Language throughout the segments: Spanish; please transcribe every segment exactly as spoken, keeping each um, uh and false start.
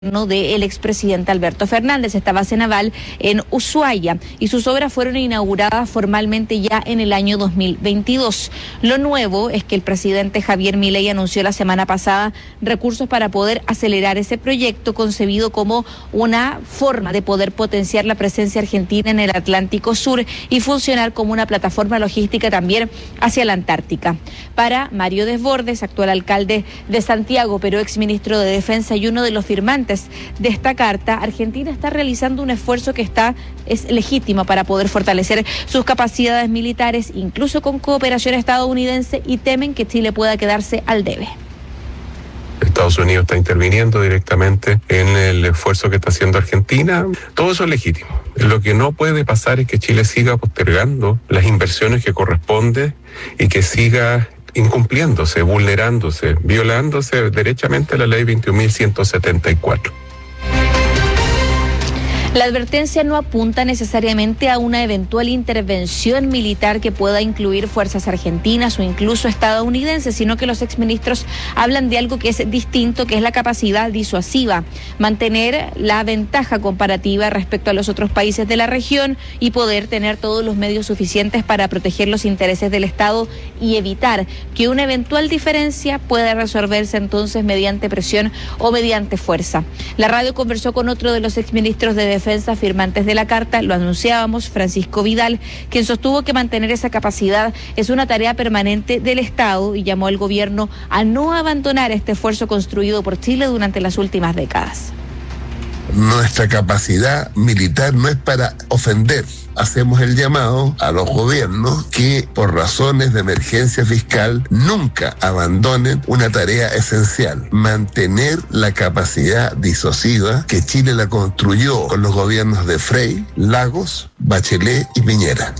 del expresidente Alberto Fernández, esta base naval en Ushuaia, y sus obras fueron inauguradas formalmente ya en el año dos mil veintidós. Lo nuevo es que el presidente Javier Milei anunció la semana pasada recursos para poder acelerar ese proyecto, concebido como una forma de poder potenciar la presencia argentina en el Atlántico Sur y funcionar como una plataforma logística también hacia la Antártica. Para Mario Desbordes, actual alcalde de Santiago, pero exministro de Defensa y uno de los firmantes de esta carta, Argentina está realizando un esfuerzo que está es legítimo para poder fortalecer sus capacidades militares, incluso con cooperación estadounidense, y temen que Chile pueda quedarse al debe. Estados Unidos está interviniendo directamente en el esfuerzo que está haciendo Argentina. Todo eso es legítimo. Lo que no puede pasar es que Chile siga postergando las inversiones que corresponde y que siga incumpliéndose, vulnerándose, violándose derechamente la ley veintiún mil ciento setenta y cuatro. La advertencia no apunta necesariamente a una eventual intervención militar que pueda incluir fuerzas argentinas o incluso estadounidenses, sino que los exministros hablan de algo que es distinto, que es la capacidad disuasiva, mantener la ventaja comparativa respecto a los otros países de la región y poder tener todos los medios suficientes para proteger los intereses del Estado y evitar que una eventual diferencia pueda resolverse entonces mediante presión o mediante fuerza. La radio conversó con otro de los exministros de Defensa Defensa firmantes de la carta, lo anunciábamos, Francisco Vidal, quien sostuvo que mantener esa capacidad es una tarea permanente del Estado y llamó al gobierno a no abandonar este esfuerzo construido por Chile durante las últimas décadas. Nuestra capacidad militar no es para ofender. Hacemos el llamado a los gobiernos que, por razones de emergencia fiscal, nunca abandonen una tarea esencial: mantener la capacidad disuasiva que Chile la construyó con los gobiernos de Frei, Lagos, Bachelet y Piñera.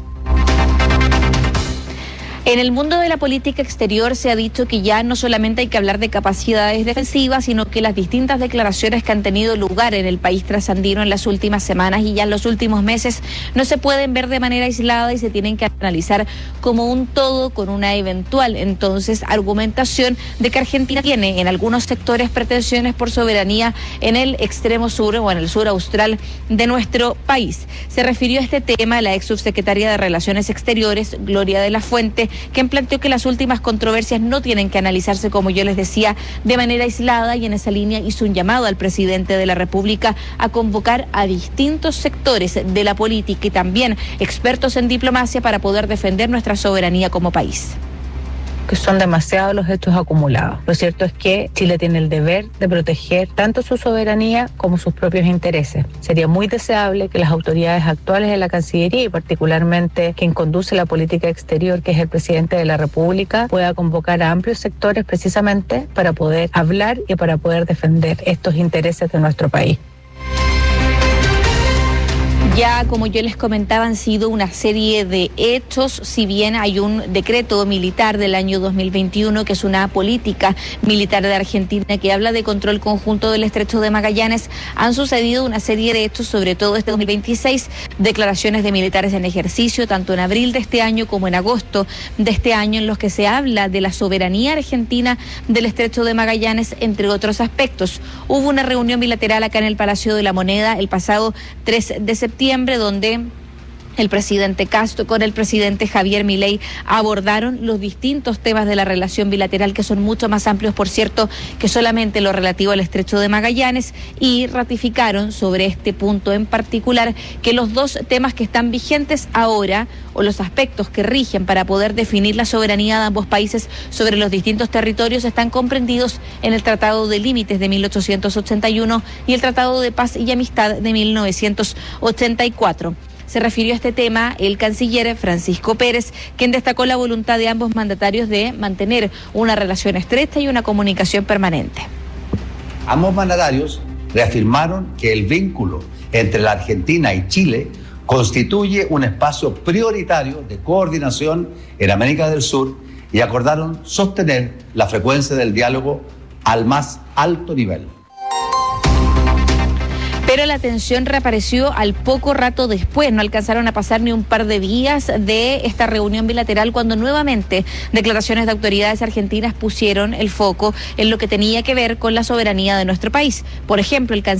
En el mundo de la política exterior se ha dicho que ya no solamente hay que hablar de capacidades defensivas, sino que las distintas declaraciones que han tenido lugar en el país trasandino en las últimas semanas y ya en los últimos meses no se pueden ver de manera aislada y se tienen que analizar como un todo, con una eventual entonces argumentación de que Argentina tiene en algunos sectores pretensiones por soberanía en el extremo sur o en el sur austral de nuestro país. Se refirió a este tema la ex subsecretaria de Relaciones Exteriores, Gloria de la Fuente, quien planteó que las últimas controversias no tienen que analizarse, como yo les decía, de manera aislada, y en esa línea hizo un llamado al presidente de la República a convocar a distintos sectores de la política y también expertos en diplomacia para poder defender nuestra soberanía como país. Que son demasiados los hechos acumulados. Lo cierto es que Chile tiene el deber de proteger tanto su soberanía como sus propios intereses. Sería muy deseable que las autoridades actuales de la Cancillería y particularmente quien conduce la política exterior, que es el presidente de la República, pueda convocar a amplios sectores precisamente para poder hablar y para poder defender estos intereses de nuestro país. Ya, como yo les comentaba, han sido una serie de hechos. Si bien hay un decreto militar del año dos mil veintiuno, que es una política militar de Argentina que habla de control conjunto del Estrecho de Magallanes, han sucedido una serie de hechos, sobre todo este dos mil veintiséis, declaraciones de militares en ejercicio, tanto en abril de este año como en agosto de este año, en los que se habla de la soberanía argentina del Estrecho de Magallanes, entre otros aspectos. Hubo una reunión bilateral acá en el Palacio de la Moneda el pasado tres de septiembre, donde el presidente Castro con el presidente Javier Milei abordaron los distintos temas de la relación bilateral, que son mucho más amplios, por cierto, que solamente lo relativo al Estrecho de Magallanes, y ratificaron sobre este punto en particular que los dos temas que están vigentes ahora, o los aspectos que rigen para poder definir la soberanía de ambos países sobre los distintos territorios, están comprendidos en el Tratado de Límites de mil ochocientos ochenta y uno y el Tratado de Paz y Amistad de mil novecientos ochenta y cuatro. Se refirió a este tema el canciller Francisco Pérez, quien destacó la voluntad de ambos mandatarios de mantener una relación estrecha y una comunicación permanente. Ambos mandatarios reafirmaron que el vínculo entre la Argentina y Chile constituye un espacio prioritario de coordinación en América del Sur y acordaron sostener la frecuencia del diálogo al más alto nivel. Pero pero la tensión reapareció al poco rato después. No alcanzaron a pasar ni un par de días de esta reunión bilateral cuando nuevamente declaraciones de autoridades argentinas pusieron el foco en lo que tenía que ver con la soberanía de nuestro país. Por ejemplo, el